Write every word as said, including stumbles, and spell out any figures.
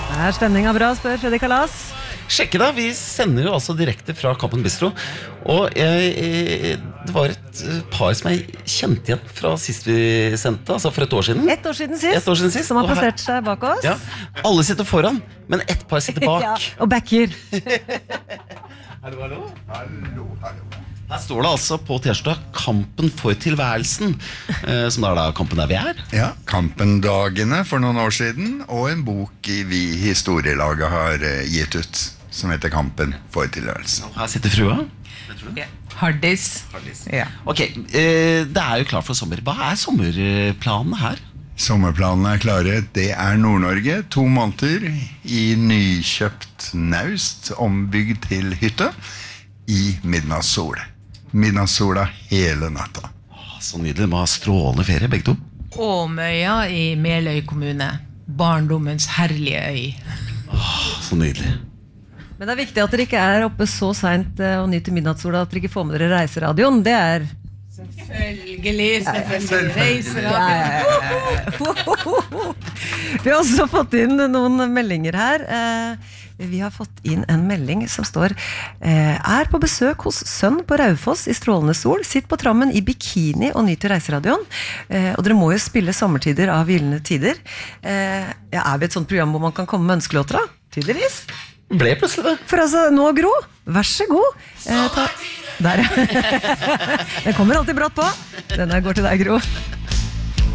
Er stemningen bra, spør Fredrik Kalas. Sjekke da, vi sender jo altså direkte fra Kampen Bistro. Og jeg, det var et par som jeg kjente igjen fra sist vi sendte, altså for et år siden. Et år siden sist, et år siden sist. Som har plassert seg bak oss. Ja, alle sitter foran, men ett par sitter bak. Ja, og backer. Hallo, hallo. Hallo, hallo. Her står det altså på tirsdag Kampen for tilværelsen, eh, som er da kampen der vi er. Ja, Kampendagene for noen år siden, og en bok vi historielaget har eh, gitt ut, som heter Kampen for tilværelsen. Her sitter frua. Ja. Hardis. Hardis. Ja. Ok, eh, det er jo klart for sommer. Hva er sommerplanene her? Sommerplanene er klare. Det er Nord-Norge, to måneder i nykjøpt naust, ombygd til hytte, i midnattssol. Midnattssola hele natta. Så nydelig, må ha strålende ferie, begge to. Åmøya i Meløy kommune. Barndommens herlige øy. Åh, så nydelig. Men det er viktig at dere ikke er oppe så sent og nyter midnattssola at dere ikke får med dere reiseradioen. Det er... Selvfølgelig, selvfølgelig. Reiseradioen. Vi har også fått inn noen meldinger her. Vi har fått inn en melding som står Er på besøk hos sønn på Raufoss i strålende sol. Sitt på trammen i bikini og nyter reiseradioen. Og dere må jo spille sommertider av gyllene tider. Ja, er vi et sånt program hvor man kan komme med ønskelåter da? Tydeligvis. Ble plutselig det. For altså, nå Gro, vær så god. Eh, ta... Der, ja. Den kommer alltid brått på. Den her går til deg, Gro.